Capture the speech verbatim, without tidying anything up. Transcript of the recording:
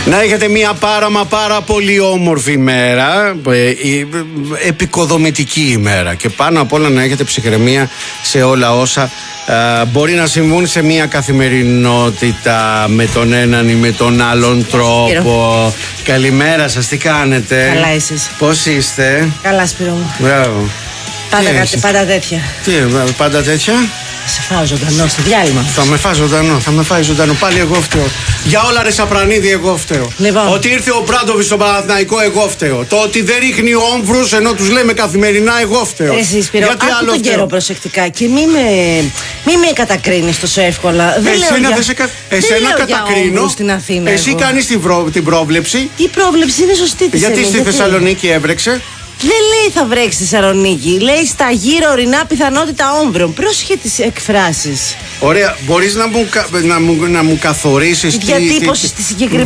Να έχετε μια πάρα μα πάρα πολύ όμορφη ημέρα, επικοδομητική ημέρα, και πάνω απ' όλα να έχετε ψυχραιμία σε όλα όσα Uh, μπορεί να συμβούν σε μια καθημερινότητα με τον έναν ή με τον άλλον τρόπο. Σπύρο. Καλημέρα σας, τι κάνετε? Καλά εσείς? Πώς είστε? Καλά, Σπύρο μου. Μπράβο. Πάντα, κάτι, πάντα τέτοια. Τι, πάντα τέτοια? Σε φάω ζωντανό στο διάλειμμα. Θα με φάει ζωντανό, θα με φάει ζωντανό. Πάλι εγώ φταίω. Για όλα ρε Σαπρανίδη, εγώ φταίω. Λοιπόν. Ότι ήρθε ο Μπράντοβιτς στον Παναθηναϊκό, εγώ φταίω. Το ότι δεν ρίχνει όμβρους ενώ τους λέμε καθημερινά, εγώ φταίω. Εσύ, Σπύρο, άκου τον καιρό προσεκτικά και μη με, μη με κατακρίνεις τόσο εύκολα. Δεν Εσένα, λέω για, σε κα... Εσένα κατακρίνω. Στην Αθήνα, εσύ κάνεις την, προ... την πρόβλεψη. Η πρόβλεψη είναι σωστή της. Γιατί στη Θεσσαλονίκη έβρεξε? Δεν λέει θα βρέξει στη Θεσσαλονίκη. Λέει στα γύρω ορεινά πιθανότητα όμβρων. Πρόσεχε τις εκφράσεις. Ωραία, μπορείς να μου, να μου, να μου καθορίσεις τη διατύπωση στη συγκεκριμένη